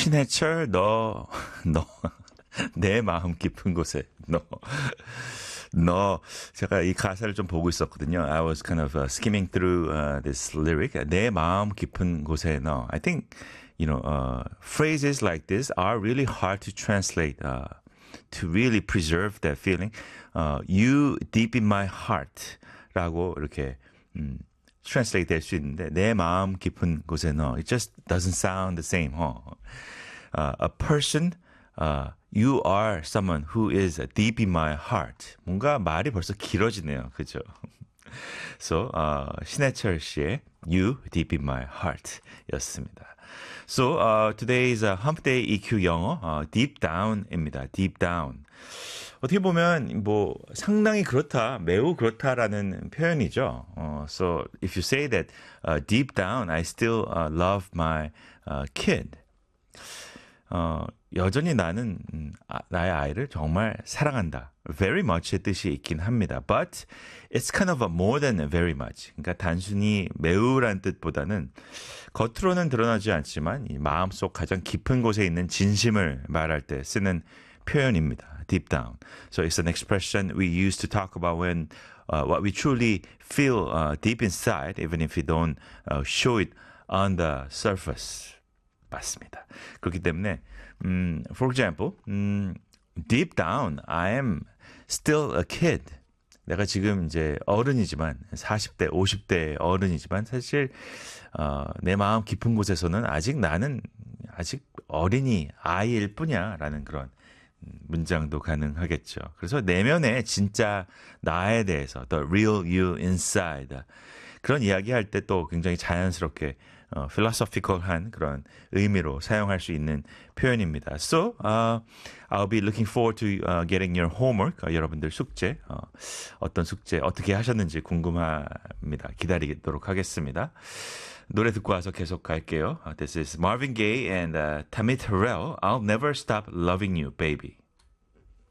신해철, 내 마음 깊은 곳에, 제가 이 가사를 좀 보고 있었거든요. I was kind of skimming through this lyric. 내 마음 깊은 곳에 너. I think, phrases like this are really hard to translate, to really preserve that feeling. You deep in my heart. 라고 이렇게, translate 될 수 있는데, 내 마음 깊은 곳에 너. It just doesn't sound the same, a person, you are someone who is deep in my heart. 뭔가 말이 벌써 길어지네요. 그죠? So, 신해철 씨의 You Deep in My Heart 였습니다. So, today's Hump Day EQ 영어, Deep Down입니다. Deep Down. 어떻게 보면 뭐 상당히 그렇다, 매우 그렇다라는 표현이죠. So, if you say that deep down, I still love my kid. 여전히 나는 나의 아이를 정말 사랑한다. Very much의 뜻이 있긴 합니다. But it's kind of more than very much. 그러니까 단순히 매우란 뜻보다는 겉으로는 드러나지 않지만 이 마음속 가장 깊은 곳에 있는 진심을 말할 때 쓰는 표현입니다. Deep down. So it's an expression we use to talk about when what we truly feel deep inside, even if we don't show it on the surface. 맞습니다. 그렇기 때문에 for example, deep down, I am still a kid. 내가 지금 이제 어른이지만 40대, 50대 어른이지만 사실 내 마음 깊은 곳에서는 나는 아직 어린이 아이일 뿐이야라는 그런 문장도 가능하겠죠. 그래서 내면의 진짜 나에 대해서 the real you inside 그런 이야기할 때 또 굉장히 자연스럽게 philosophical한 그런 의미로 사용할 수 있는 표현입니다. So, I'll be looking forward to getting your homework. 여러분들 숙제, 어떤 숙제 어떻게 하셨는지 궁금합니다. 기다리도록 하겠습니다. 노래 듣고 와서 계속 갈게요. This is Marvin Gaye and Tammy Terrell. I'll never stop loving you, baby.